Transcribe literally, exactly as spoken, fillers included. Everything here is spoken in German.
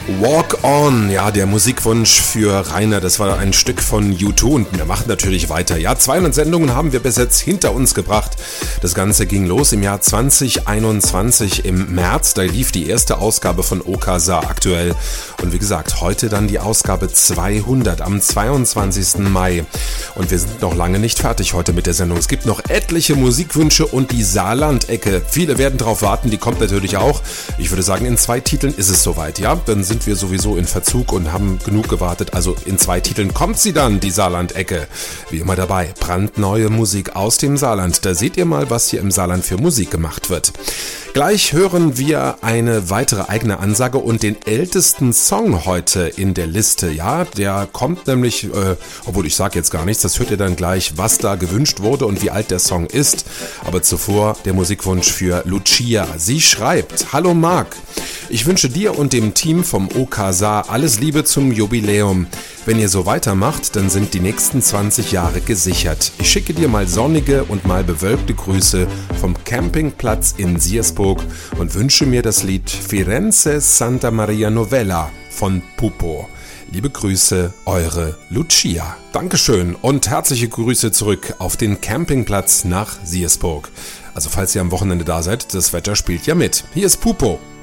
Walk On, ja, der Musikwunsch für Rainer, das war ein Stück von U zwei und wir machen natürlich weiter. Ja, zweihundert Sendungen haben wir bis jetzt hinter uns gebracht. Das Ganze ging los im Jahr zwanzig einundzwanzig im März, da lief die erste Ausgabe von Okasa aktuell. Und wie gesagt, heute dann die Ausgabe zweihundert am zweiundzwanzigsten Mai. Und wir sind noch lange nicht fertig heute mit der Sendung. Es gibt noch etliche Musikwünsche und die Saarland-Ecke. Viele werden drauf warten, die kommt natürlich auch. Ich würde sagen, in zwei Titeln ist es soweit, ja? Dann sind wir sowieso in Verzug und haben genug gewartet. Also in zwei Titeln kommt sie dann, die Saarland-Ecke. Wie immer dabei, brandneue Musik aus dem Saarland. Da seht ihr mal, was hier im Saarland für Musik gemacht wird. Gleich hören wir eine weitere eigene Ansage und den ältesten Song heute in der Liste. Ja, der kommt nämlich, äh, obwohl ich sage jetzt gar nichts, das hört ihr dann gleich, was da gewünscht wurde und wie alt der Song ist. Aber zuvor der Musikwunsch für Lucia. Sie schreibt: Hallo Marc, ich wünsche dir und dem Team vom Okasa alles Liebe zum Jubiläum. Wenn ihr so weitermacht, dann sind die nächsten zwanzig Jahre gesichert. Ich schicke dir mal sonnige und mal bewölkte Grüße vom Campingplatz in Siersburg und wünsche mir das Lied Firenze Santa Maria Novella von Pupo. Liebe Grüße, eure Lucia. Dankeschön und herzliche Grüße zurück auf den Campingplatz nach Siersburg. Also falls ihr am Wochenende da seid, das Wetter spielt ja mit. Hier ist Pupo.